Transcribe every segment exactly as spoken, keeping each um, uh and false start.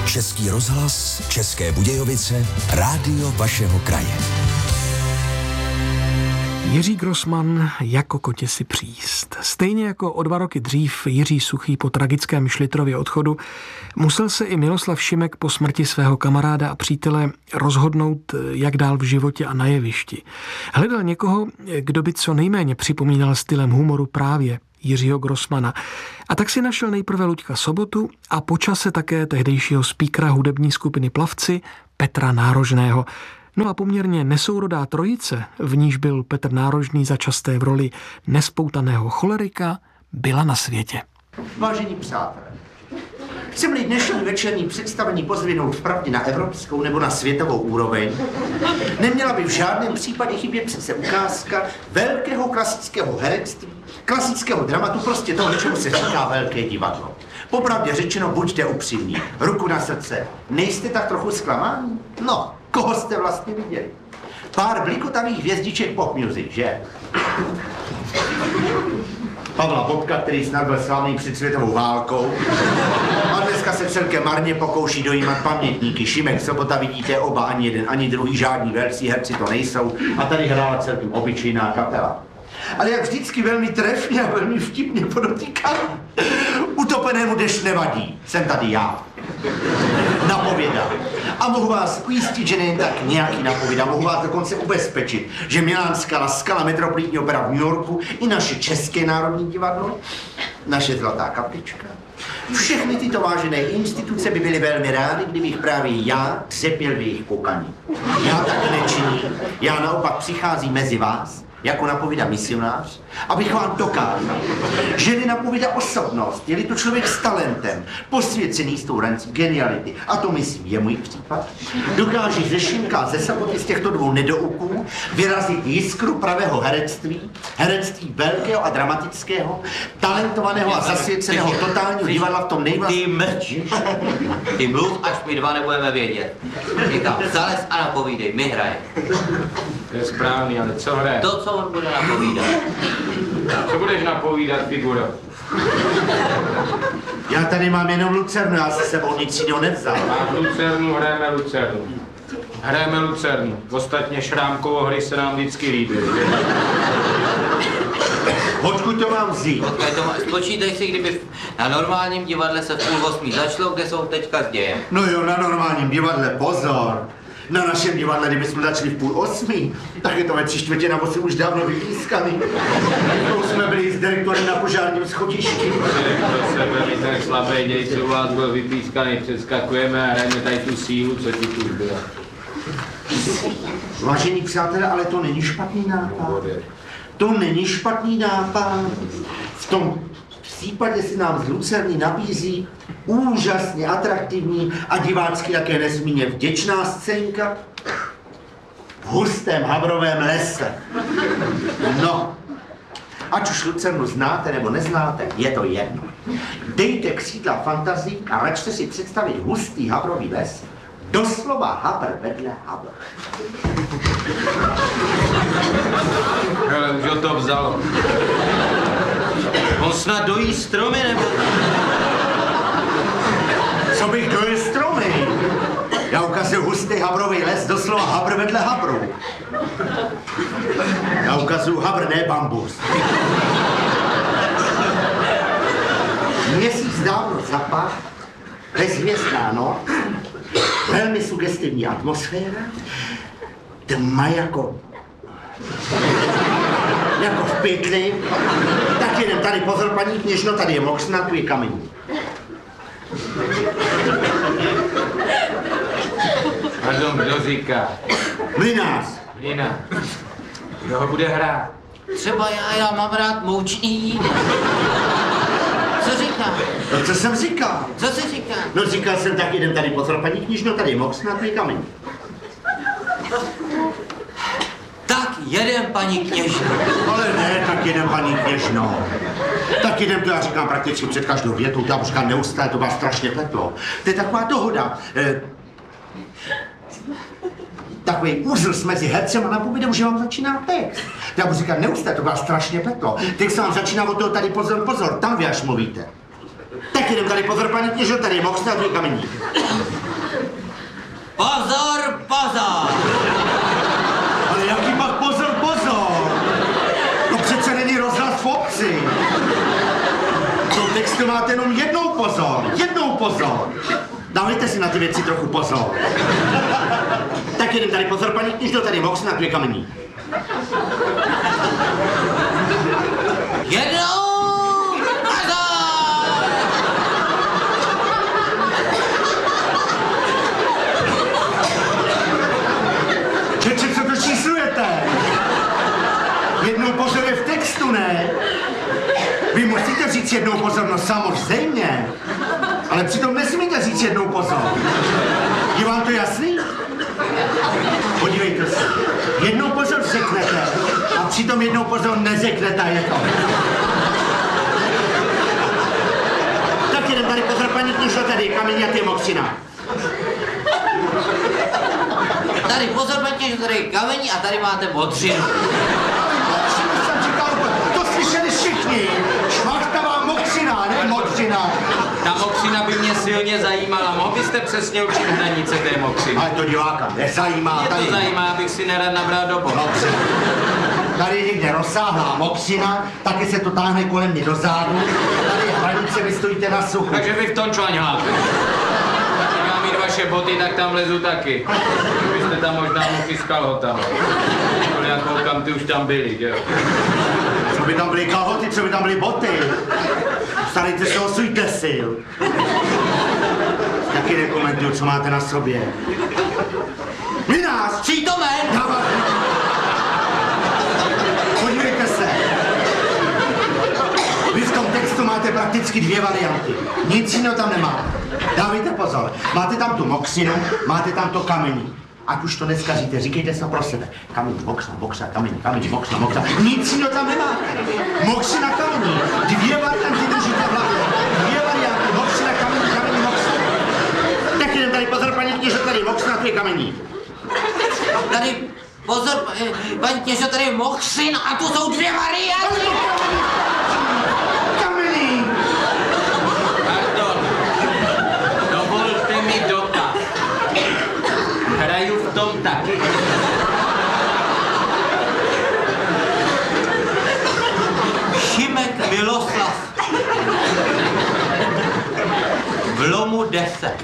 Český rozhlas, České Budějovice, rádio vašeho kraje. Jiří Grossmann jako kotě si příst. Stejně jako o dva roky dřív Jiří Suchý po tragickém Šlitrově odchodu musel se i Miloslav Šimek po smrti svého kamaráda a přítele rozhodnout, jak dál v životě a na jevišti. Hledal někoho, kdo by co nejméně připomínal stylem humoru právě Jiřího Grossmanna. A tak si našel nejprve Luďka Sobotu a po čase také tehdejšího speakera hudební skupiny Plavci Petra Nárožného. No a poměrně nesourodá trojice, v níž byl Petr Nárožný začasté v roli nespoutaného cholerika, byla na světě. Vážení přátelé, chceme-li dnešní večerní představení pozvinout vpravdě na evropskou nebo na světovou úroveň, neměla by v žádném případě chybět přece ukázka velkého klasického herectví, klasického dramatu, prostě toho, čemu se říká velké divadlo. Popravdě řečeno, buďte upřímní, ruku na srdce, nejste tak trochu zklamáni? No, koho jste vlastně viděli? Pár blikotavých hvězdiček pop music, že? Pavla Bobka, který snad byl slavný před světovou válkou. A dneska se celkem marně pokouší dojímat pamětníky. Šimek, Sobota, vidíte oba, ani jeden, ani druhý, žádní velcí herci to nejsou. A tady hrála celkem obyčejná kapela. Ale jak vždycky velmi trefně a velmi vtipně podotýkám, utopenému dešť nevadí. Jsem tady já. Napověda. A mohu vás ujistit, že nejen tak nějaký napověda, mohu vás dokonce ubezpečit, že Milánská La Scala, Metropolitní opera v New Yorku i naše České národní divadlo, naše Zlatá kaplička, všechny tyto vážené instituce by byly velmi rády, kdybych právě já třepěl v jejich koukaní. Já tak nečiním, já naopak přicházím mezi vás, jako napovídá misionář, abych vám dokázal, že nenapovídá osobnost, je-li to člověk s talentem, posvěcený s tou rancí geniality, a to myslím je můj případ, dokáže ze Šimka, ze Soboty, z těchto dvou nedouků vyrazit jiskru pravého herectví, herectví velkého a dramatického, talentovaného a zasvěceného totálního divadla v tom nejvlastnějším. Ty mlč. Ty mluv, až my dva nebudeme vědět. Říkám, zalez a napovídej, my hrajeme. To je správný, ale co hraje? To, co on bude napovídat. Co budeš napovídat, figuro? Já tady mám jenom lucernu, já si sebou nic jiného nevzal. Mám lucernu, hrajeme lucernu. Hrajeme lucernu. Ostatně Šrámkovo hry se nám vždycky líbí. Odkud to mám vzít? Počkej, to má, spočítej si, kdyby na normálním divadle se v půl osmí začalo, kde jsou teďka s dějem. No jo, na normálním divadle, pozor. Na našem divadle, kdybychom začali v půl osmí, tak je to ve tři čtvrtě na osm už dávno vypískaný. To jsme byli s direktorem na požárním schodišti. Pro sebe, my ten slabý děj, co u vás byl vypískaný, přeskakujeme a hrajeme tady tu sílu, co ti tu byla. Vážení přátelé, ale to není špatný nápad. To není špatný nápad. V tom případě se nám z lucerny nabízí úžasně atraktivní a divácky také nesmírně vděčná scénka v hustém havrovém lese. No, ať už lucernu znáte nebo neznáte, je to jedno. Dejte křídla fantazii a račte si představit hustý havrový les. Doslova havr vedle havr. Hele, už ho to vzalo. On snad dojí stromy, nebo? Co bych dojel stromy? Já ukazuju hustý havrový les, doslova havr vedle havru. Já ukazuju havr, ne bambus. Měsíc dávno zapach, bezhvězdná noc, velmi sugestivní atmosféra, tma jako... jako v pytli. Tak jedem tady, pozor, paní kněžno, tady je moksna, tu je kamení. Pardon, kdo říká? Mlynář. Lina. Kdo ho bude hrát? Třeba já, já mám rád mouční. Co říká? No, co jsem říkal? Co jsi říká? No, říkal jsem, tak jedem tady, pozor, paní kněžno, tady je moksna, tu je kamení. Tak jedem, paní kněžno. Ale ne, tak jedem, paní kněžno. Tak jedem, to já říkám prakticky před každou větou, to já říkám neustále, to vás strašně pletlo. To je taková dohoda. Eh, takový úzl mezi hercem a napovídám, že vám začíná text. Já budu říkat neustále, to vás strašně pletlo. Teď se vám začíná od toho tady pozor, pozor, tam vy až mluvíte. Tak jdem tady, pozor, paní kněžo, tady je Moxina, tvůj kameník. Pozor, pozor! Ale jaký pak pozor, pozor? No přece není rozhlas v obci. V tom textu máte jenom jednou pozor, jednou pozor. Dávejte si na ty věci trochu pozor. Tak jdem tady, pozor, paní kněžo, tady je Moxina, tvůj kameník. Jednou! Čeče, co to číslujete? Jednou pozor je v textu, ne? Vy musíte říct jednou pozor, no samozřejmě. Ale přitom nesmíte říct jednou pozor. Je vám to jasný? Podívejte se. Jednou pozor řeknete a přitom jednou pozor neřeknete, je to. Tak jdem tady, pozor, paní kněžo, tady Kamenňatý Moxina. Tady pozor, paní, že tady je kamení a tady máte modřinu. Modřinu jsem říkal, to slyšeli všichni. Šmachtavá Moxina, ne modřina. Ta Moxina by mě silně zajímala. Mohl byste přesně určit hranice té Moxiny? Ale to diváka nezajímá. Mě to tady. zajímá, abych si nerad nabral do boku. Dobře. Tady je někde rozsáhlá Moxina, taky se to táhne kolem mě do zádu. Tady je hranice, vy stojíte na suchu. Takže vy v tom čvaňháte. Když mám mít vaše boty, tak tam lezu taky. Vy jste tam možná mohl s kalhotama. Jak koukám, ty už tam byli, jo? Co by tam byly kalhoty, co by tam byly boty? Starejte se o svůj tesil. Taky nekomentuju, co máte na sobě. Vy nás! Přítomen! Dávat. Podívejte se. Vy v tom textu máte prakticky dvě varianty. Nic jiného tam nemáte. Dávejte pozor. Máte tam tu Moxinu, máte tam to kamení. Ať už to neskažíte, říkejte se pro sebe. Kamení, Moxina, Moxina, kamení, kamení, Moxina, Moxina. Nic jiného tam nemáte. Moxina, kamení. Dvě varianty držíte v hlavě. Dvě varianty. Moxina, kamení, kamení, Moxina. Tak jdem tady, pozor, paní kněžo, tady Moxina, tvůj kamení. Tady pozor, paní kněžo, tady je Moxin a tu jsou dvě varianty. Kamení. Pardon. Dovolte mi dotaz. Hraju v tom taky. Šimek Miloslav. V lomu deset.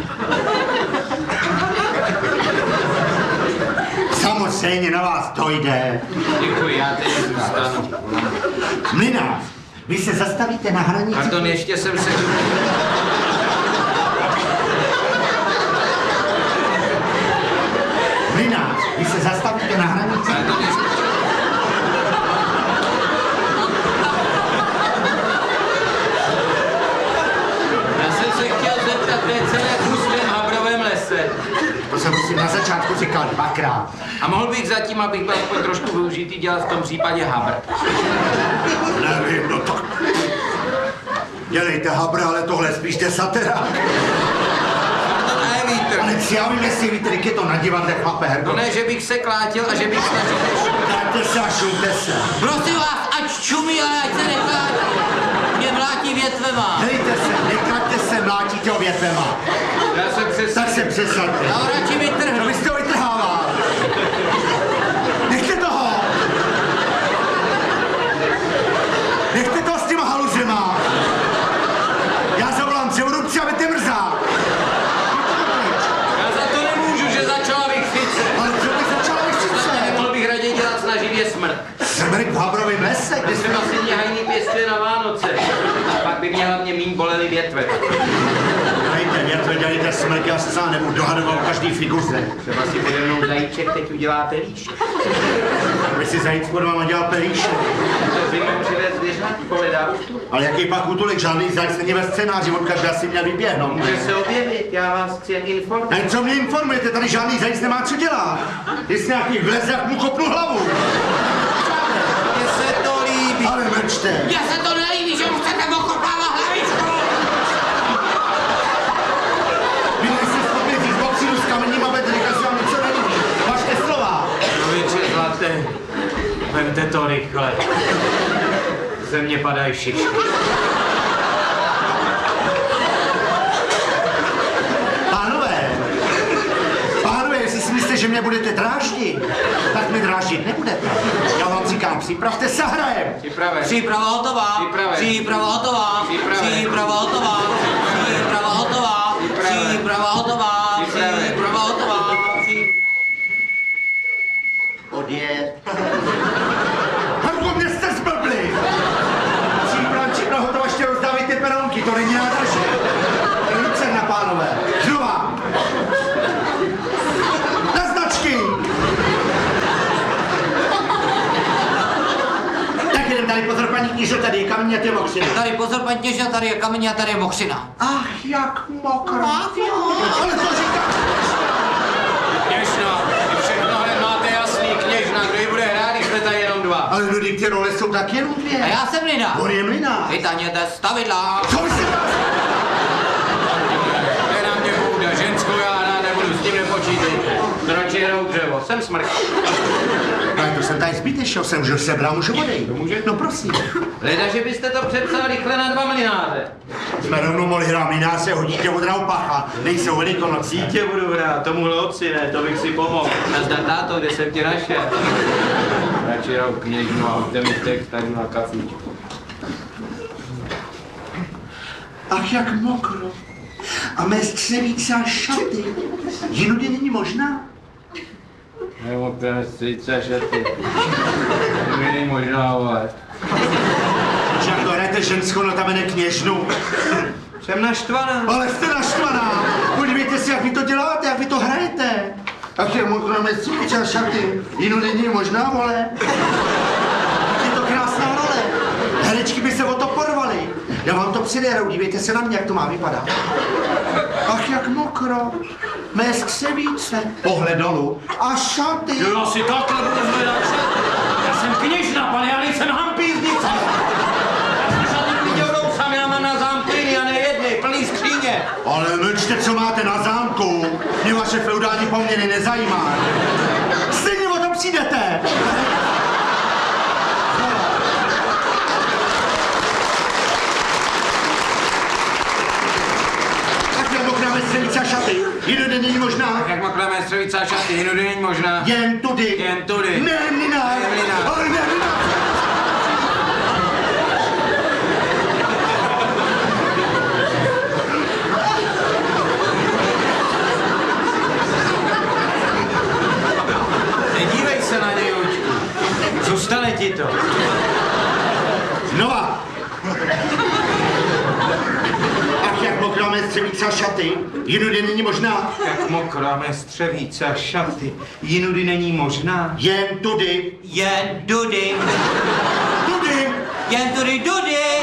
Samozřejmě na vás dojde. Děkuji, já teď zůstanu. Mlynář, vy se zastavíte na hranici. Pardon, ještě jsem se... Mlynář, vy se zastavíte na hranici. Pardon, ještě... Já jsem se chtěl zeptat, to je celé v hustém habrovém lese. To jsem musím na začátku říkal dvakrát. A mohl bych zatím, abych byl aspoň trošku využitý, dělat v tom případě habr. Nevím, no tak. Dělejte habra, ale tohle spíš desatera. To ne, vítr. Ale si já vím, jestli víte, jak je to na divadle, chlape, Herko. No ne, že bych se klátil a že bych snažil než... Dajte se a šumte se. Prosím vás, ať čumí, ale ať se neklátí. Mě mlátí větvema. Dejte se, neklaďte se, mlátíte o větvema. Já jsem přes... Tak se přesaďte. Já ho radši No vytrhnu. vy jste ho vytrhával. Nechte toho. Nechte toho s těma halužema. Já zavolám převodupci a vete mrzá. Já za to nemůžu, že začala vychřice. Ale co by začala vyštět? Nemohl bych raději dělat snaživě smrt. Smrk v habrovém lese, kde Třeba jsme... si mě hajný pěstuje na Vánoce. A pak by mě hlavně míň bolely větve. Dejte větve, dělejte smrk, já se sám nebudu dohadovat o každý figuře. Třeba si pode mnou zajíček teď udělá pelíšek. Aby si zajíc pod váma dělal pelíšek. To zimou přivez zvěřátko, hledá už tu. Ale jaký pak útulek, žádný zajíc není ve scénáři, od každého si měl vyběhnout. Může se objevit, já vás chci jen informovat. A co mě informujete, tady žádný zajíc nemá co dělat. Jestli nějaký vlez, jak mu kopnu hlavu. Mně se to líbí. Ale mlčte. Mně se to nelíbí, že mu chcete okopávat hlavičku. Vy nejste schopni říct boxinu s kamením a bedrika, si vám něco nelíbí. Vašte slova. Člověče zlaté, vemte to rychle. Ze mě padají šišky. že mě budete dráždit, tak mě dráždit nebudete. Já vám říkám, připravte se, hrajem. Připraven. Příprava hotová. Připraven. Příprava hotová. Připraven. Příprava hotová. Příprava hotová. Připraven. Příprava hotová. Připraven. Příprava hotová. Odjet. Harko, mě jste zblbli! Příprav, příprav, hotovo, ještě rozdávejte peronky, to není nádraže. Lucerna, pánové, znova. Na značky! Tak jdem tady, pozor, paní knížo, tady je kamení a ty mokřiny. Tady pozor, paní kněžna, tady je kamení a tady je mokřina. Ach, jak mokro. Ach jo. Ale to říká... Kněžna, vy všechno hned máte jasný, kněžna, kdo ji bude hrát, když jsme tady jenom dva. Ale lidi, ty role jsou tak jenom dvě. A já jsem mlynář. On je mlynář. Vytaněte stavidla. Co vy si vás... To je na mě bouda, ženskou já hrát nebudu, s tím nepočítejte. Radši jenom dřevo, jsem smrk. Ale to jsem tady zbytečně, jsem už sebral, můžu odejít. To může? No prosím. Leda, že byste to přepsal rychle na dva mlynáře. Jsme rovnou mohli hrát mlynáře, hodíte od Raupacha, nejsou velikonocí. Dítě budu hrát, tomuhle otci ne, to bych si pomohl. Nazdar táto, kde jsem tě našel? Radši hraju kněžnu a hoďte mi text tady na kafíčku. Ach, jak mokro. A mé skřevíce a šaty. Jinudy není možná? Nebo pěstřice šaty. To mi není možná, vole. Však to hrajete ženskou, notabene kněžnu. Jsem naštvaná. Ale jste naštvaná. Podívejte si, jak vy to děláte, jak vy to hrajete. Ach, jak mokro, mé skřevíce a šaty. Jinudy není možná, vole. Je to krásná role. Herečky by se o to porvaly. Já vám to přiderou, dívejte se na mě, jak to má vypadat. Ach, jak mokro. Mé skřevíce. Pohled dolů. A šaty. Jo, si takhle budu zvedat šaty. Já jsem kněžna, pane, já nejsem hampíznice. Já jsem šaty viděl sami, já mám na zámku jiný a ne jedny, plný skříně. Ale mlčte, co máte na zámku. Mě vaše feudální poměry nezajímá. Stejně o to přijdete. Mokráme střevíce a šaty, jinudy není možná. Jak makláme střevíce a šaty, jinudy není možná. Jen tudy. Jen tudy. Ne, mlynář. Ne, mlynář. Ale ne, mlynář. Nedívej se na něj, Luďku. Zůstane ti to. Znova. Ach, jak mokráme střevíce a šaty, jinudy není možná. Jak mokráme střevíce a šaty, jinudy není možná. Jen tudy. Jen dudy. Tudy. Jen tudy dudy.